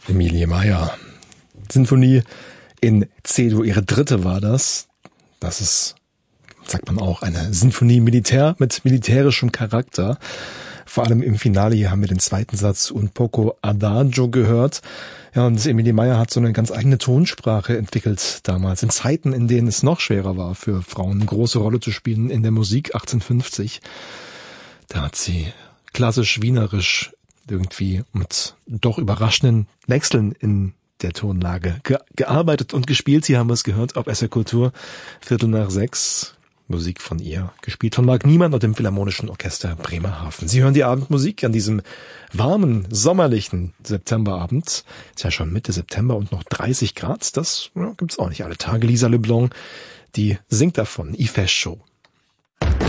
Emilie Meier. Sinfonie in C-Dur, ihre dritte war das. Das ist, sagt man auch, eine Sinfonie mit militärischem Charakter. Vor allem im Finale hier haben wir den zweiten Satz Un poco adagio gehört. Ja, und Emilie Meier hat so eine ganz eigene Tonsprache entwickelt damals, in Zeiten, in denen es noch schwerer war, für Frauen eine große Rolle zu spielen in der Musik, 1850. Da hat sie klassisch wienerisch irgendwie mit doch überraschenden Wechseln in der Tonlage gearbeitet und gespielt. Hier haben wir es gehört auf SR Kultur, 5:45. Musik von ihr, gespielt von Marc Niemann und dem Philharmonischen Orchester Bremerhaven. Sie hören die Abendmusik an diesem warmen, sommerlichen Septemberabend. Ist ja schon Mitte September und noch 30 Grad. Das gibt's auch nicht alle Tage. Lisa Leblanc, die singt davon, I Fescio.